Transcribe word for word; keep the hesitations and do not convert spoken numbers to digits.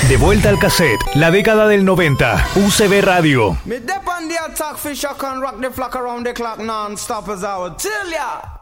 De vuelta al cassette, la década del noventa, U C B Radio. Me dep on the attack, fish I can rock the flock around the clock non-stop as I would tell ya.